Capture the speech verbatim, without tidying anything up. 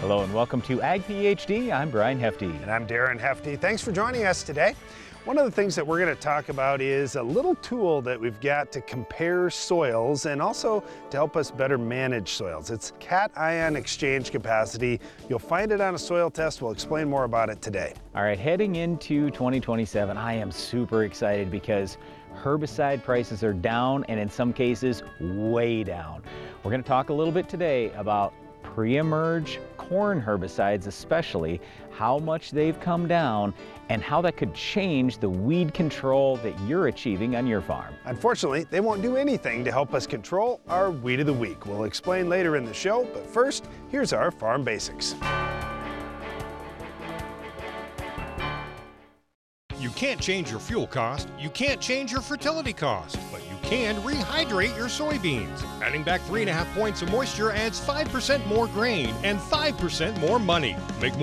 Hello and welcome to Ag PhD. I'm Brian Hefty. And I'm Darren Hefty. Thanks for joining us today. One of the things that we're going to talk about is a little tool that we've got to compare soils and also to help us better manage soils. It's cation exchange capacity. You'll find it on a soil test. We'll explain more about it today. All right, heading into twenty twenty-seven, I am super excited because herbicide prices are down and in some cases way down. We're going to talk a little bit today about pre-emerge corn herbicides, especially how much they've come down and how that could change the weed control that you're achieving on your farm. Unfortunately, they won't do anything to help us control our weed of the week. We'll explain later in the show, but first, here's our farm basics. You can't change your fuel cost, you can't change your fertility cost, but you can rehydrate your soybeans. Adding back three and a half points of moisture adds five percent more grain and five percent more money. Make more